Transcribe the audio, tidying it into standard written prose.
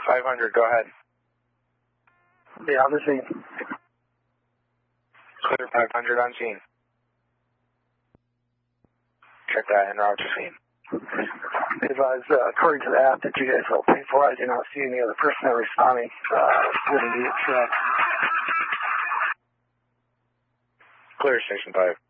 500, go ahead. Yeah, on the scene. Clear 500 on scene. Check that en route to scene. Advise, according to the app that you guys will pay for, I do not see any other personnel responding with immediate threat. Clear, Station 5.